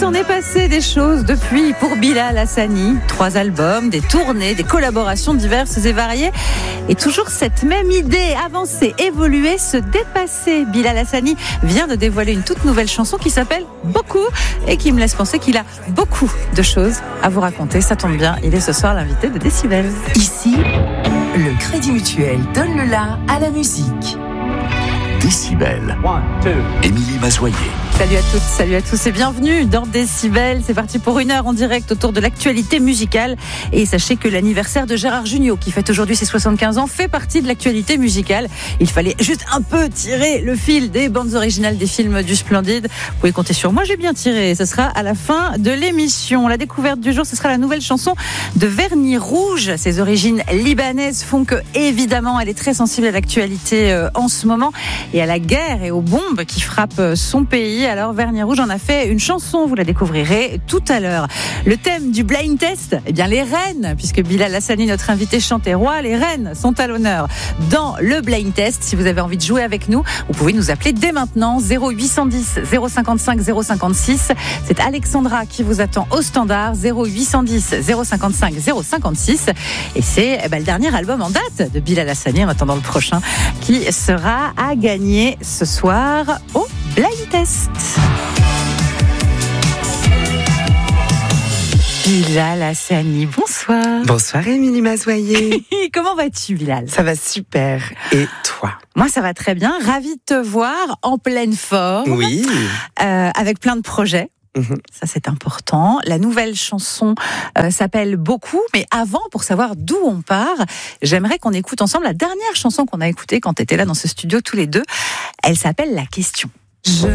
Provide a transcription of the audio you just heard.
s'en est passé des choses depuis pour Bilal Hassani. 3 albums, des tournées, des collaborations diverses et variées. Et toujours cette même idée, avancer, évoluer, se dépasser. Bilal Hassani vient de dévoiler une toute nouvelle chanson qui s'appelle Beaucoup et qui me laisse penser qu'il a beaucoup de choses à vous raconter. Ça tombe bien, il est ce soir l'invité de Décibel. Ici, le Crédit Mutuel donne le la à la musique. Décibel. Émilie Mazoyer. Salut à toutes, salut à tous et bienvenue dans Décibel. C'est parti pour 1 heure en direct autour de l'actualité musicale. Et sachez que l'anniversaire de Gérard Jugnot, qui fête aujourd'hui ses 75 ans, fait partie de l'actualité musicale. Il fallait juste un peu tirer le fil des bandes originales des films du Splendide. Vous pouvez compter sur moi, j'ai bien tiré. Ce sera à la fin de l'émission. La découverte du jour, ce sera la nouvelle chanson de Vernis Rouge. Ses origines libanaises font que, évidemment, elle est très sensible à l'actualité en ce moment et à la guerre et aux bombes qui frappent son pays. Alors Vernis Rouge en a fait une chanson, vous la découvrirez tout à l'heure. Le thème du blind test, eh bien les reines, puisque Bilal Hassani, notre invité chantait roi, les reines sont à l'honneur dans le blind test. Si vous avez envie de jouer avec nous, vous pouvez nous appeler dès maintenant 0810 055 056. C'est Alexandra qui vous attend au standard 0810 055 056. Et c'est le dernier album en date de Bilal Hassani, en attendant le prochain, qui sera à gagner ce soir au blind test. Bilal Hassani, bonsoir. Bonsoir Émilie Mazoyer. Comment vas-tu, Bilal ? Ça va super. Et toi ? Moi, ça va très bien. Ravie de te voir en pleine forme. Oui. Avec plein de projets. Ça, c'est important. La nouvelle chanson s'appelle Beaucoup. Mais avant, pour savoir d'où on part, j'aimerais qu'on écoute ensemble la dernière chanson qu'on a écoutée quand tu étais là dans ce studio tous les deux. Elle s'appelle La Question.